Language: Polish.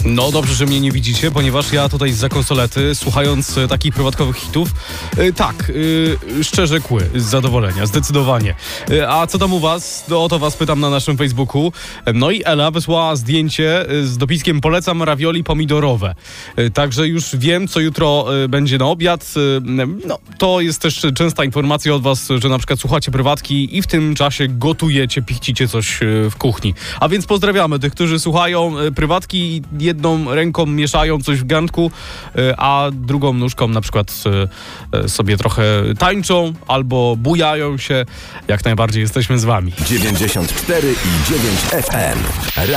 No dobrze, że mnie nie widzicie, ponieważ ja tutaj zza konsolety, słuchając takich prywatkowych hitów, szczerze kły z zadowolenia, zdecydowanie. A co tam u was? O to was pytam na naszym Facebooku. No i Ela wysłała zdjęcie z dopiskiem polecam ravioli pomidorowe. Także już wiem, co jutro będzie na obiad. No, to jest też częsta informacja od was, że na przykład słuchacie prywatki i w tym czasie gotujecie, pichcicie coś w kuchni. A więc pozdrawiamy tych, którzy słuchają prywatki i jedną ręką mieszają coś w garnku, a drugą nóżką na przykład sobie trochę tańczą albo bujają się. Jak najbardziej jesteśmy z wami. 94,9 FM.